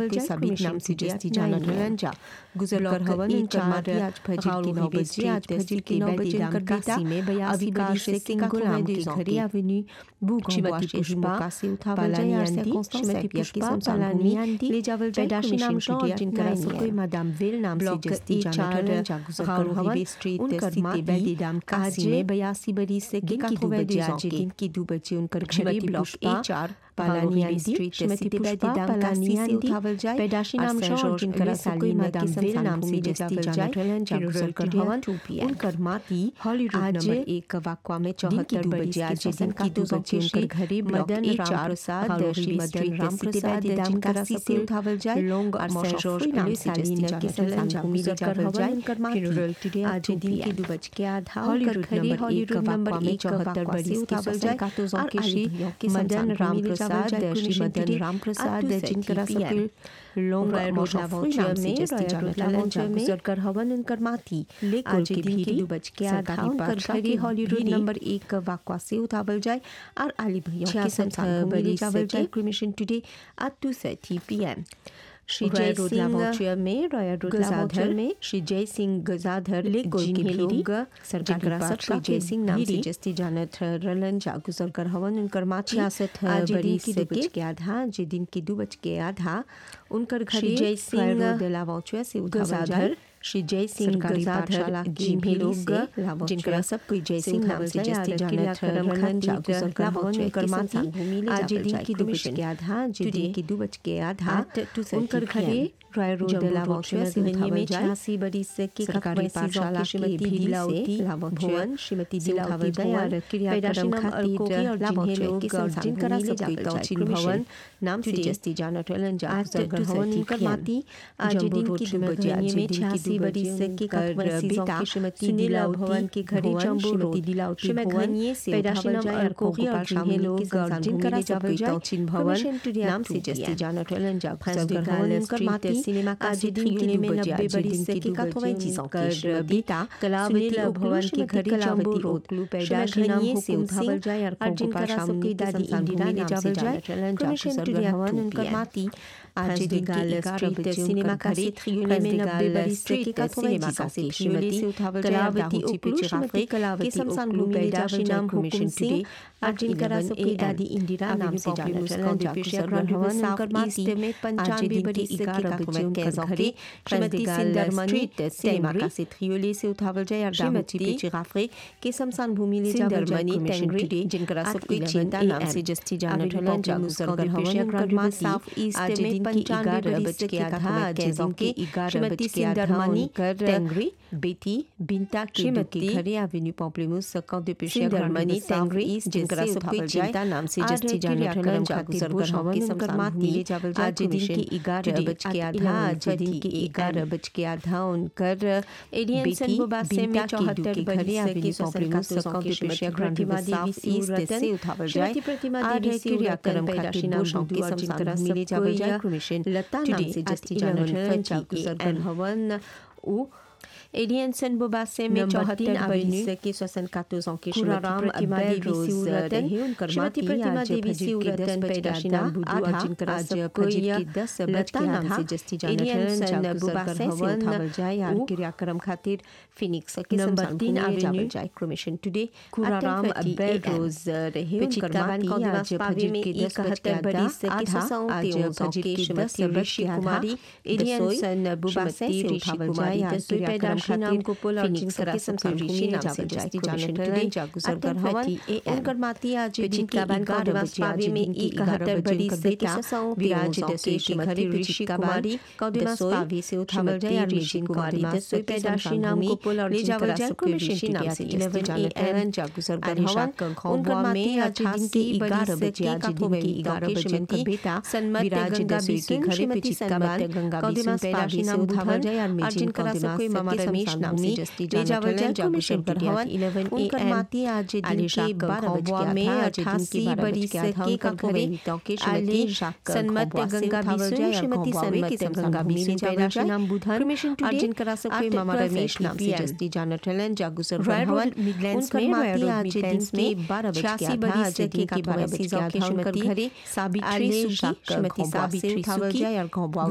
के साबित नाम से जस्ती जाना रहलन जा गुजर कर हवन इनकर माती आज फजर की 9 बजे आज फजर की 9 बजे इनकर बेटा अविकाश सिंह गुलाम के घरे एवेन्यू श्रीमती पुष्पा पालानियांदी श्रीमती पुष्पा पालानियांदी ले जावल पैदाशी नाम शॉ जिनकर कोई मादाम वेल नाम से जस्ती जाना रहलन जा गुजर कर हवन उनकर माती दाम कासी में 82 बरी से की 2 बजे आज दिन की 2 बजे उनकर घरे ब्लॉक A4 पालानियांदी श्रीमती पुष्पा पालानियांदी उठावल जाए पैदाशी नाम शॉ जिनकर कोई मादाम वेल नाम से जस्ती जाना रहलन जा गुजर कर हवन उनकर माती हॉलीवुड नंबर 1 वाकवा में 74 बजे आज दिन की 2 बजे उनकर घरे मदन राम प्रसाद श्री मदन राम प्रसाद दाम कासी से उठावल जाए लोंग और सेंजोर नाम से जस्ती जाना रहलन जा गुजर कर हवन उनकर माती आज दिन की 2 बजे के आधा हॉलीवुड नंबर 1 74 बजे उठावल जाए और श्री मदन राम प्रसाद श्री मदन राम प्रसाद जिनकर सफल लोंग मोशावोचिया में जस्ती जाना रहलन जा गुजर कर हवन उनकर माती आज दिन की 2 बजे के आधा उनकर घरे हॉलीवुड नंबर 1 वाकवा से उठावल जाए और अली भैया के संसार बलि जावल जाए cremation today at 2:30 PM Shri जय सिंह में रॉयल गजाधर में श्री जय सिंह गजाधर जिन्हें लोग सरकार श्री जय सिंह नाम से जस्ती जानत रहलन जा गुजर कर हवन उनकर माँ 66 बरी की 2 बजे के आधा जे दिन की 2 बजे के आधा उनकर घरे जय सिंह से गजाधर श्री जय सिंह गजाधर जिन्हें लोग जिनका सब कोई जय सिंह नाम से जस्ती जानत रहलन जा गुजर कर हवन उनकर माती आज दिन की 2 बजे के आधा जे दिन की 2 बजे के आधा उनकर घरे royal road de la Venture से में 86 बरी से की सरकारी पाठशाला श्रीमती दिलावती भवन श्रीमती दिलावती भवन पैदाशी नाम अलकोगी और जिन्हें लोग जिनका सब तौचीन भवन नाम से जस्ती जानत रहलन जा गुजर हवन उनकर माती आज दिन की 2 बजे में 86 बरी से की बेटा श्रीमती दिलावती भवन के घरे जम्बू रोड दिलावती भवन पैदाशी नाम अलकोगी और जिन्हें लोग जिनका सब तौचीन भवन नाम से जस्ती जानत रहलन जा गुजर हवन उनकर माती सिनेमा का दिन में 90 बरी से की 90 कर बेटा कलावती भवन के घरे कलावती रोड पैदाशी नाम से उठावल जाए और जिनका सबकी दादी इंदिरा नाम से जावल जाए कमीशन हवन उनकर माती आज दिन की स्ट्रीट सिनेमा का थियोले में 90 बरी से की 90 से श्रीमती से उठावल जाए कलावती श्रीमती कलावती ओकलू पैदाशी नाम कमीशन टुडे आज जिनका सबकी दादी इंदिरा नाम से जावल जाए हवन उनकर माती में 95 बरी से की घरे श्रीमती सिंदरमणि सिनेमा का थियोले से उठावल जाए और श्रीमती पिचिराफ्रे के शमशान भूमि ले सिंदरमणि टेंग्री जिनका सबकी चिंता नाम से जस्ती जानत रहलन जा गुजर कर हवन उनकर साउथ ईस्ट में 95 बजे के आधा दिन के 11 बजे के आधा कर टेंग्री बेटी बिंता के घरे एवेन्यू पॉम्पलेमूस 52 पेशे सिंदरमणि टेंग्री जिनका सबकी चिंता नाम से जस्ती जानत रहलन जा गुजर कर हवन उनकर माती आज दिन के 11 बजे के आधा आज दिन के 11 बजे के आधा उनकर एडियन सनबोबा से में 74 घरे एवेन्यू पॉम्पलेमूस 52 पेशे प्रतिमा देवी ईस्ट से उठावल जाए प्रतिमा देवी से क्रियाक्रम पैदाशी नाम के समसार मिले जावल जाए क्रिमेशन लता नाम से जस्ती जानत रहलन जा गुजर कर हवन उ एडियन सनबोबा से में 74 बरी से की 74 ans के श्रीराम प्रतिमा देवी सिउरतन श्रीमती प्रतिमा देवी सिउरतन पैदाशी नाम बुद्धू और जिनका आज कोई 10 बजे के आधा से जस्ती जानत रहलन जा गुजर कर हवन उठावल जाए और क्रियाक्रम खातिर फिनिक्स के नंबर 3 एवेन्यू जाए क्रिमेशन टुडे कुराराम बेड रोज रहे उनकर माती आज फजर के 71 बरी से की आज फजर के श्रीमती ऋषि कुमारी एडियन सनबोबा से उठावल जाए और पैदाशी नाम को पोल और जिनका संसार ऋषि नाम से जस्ती जानत रहलन जा गुजर कर हवन उनकर माती आज दिन के 11 बजे में 71 बरी से की विराज दसे के घरे ऋषि कुमारी कौदिमास पावी से उठावल जाए और ऋषि कुमारी दसे पैदाशी नाम को पोल और जिनका संसार ऋषि नाम से जस्ती जानत रहलन जा गुजर कर हवन उनकर माती आज दिन के 11 बजे आज दिन के 11 बजे उनका बेटा विराज दसे के घरे पिचिकाबाद कौदिमास पावी से उठावल जाए और जिनका कोई मामा रमेश नाम से जस्ती जानत रहलन जा गुजर कर हवन 11 उनकर माती आज दिन के 12 बजे में 88 बरी से के घरे के श्रीमती सन्मत गंगा विष्णु श्रीमती सन्मत गंगा विष्णु पैदाशी नाम बुधन और जिनका कोई मामा रमेश नाम से जस्ती जानत रहलन जा गुजर कर हवन उनकर माती आज दिन में 12 बजे बरी से के 12 बजे के श्रीमती घरे साबित्री सुकी श्रीमती साबित्री उठावल जाए और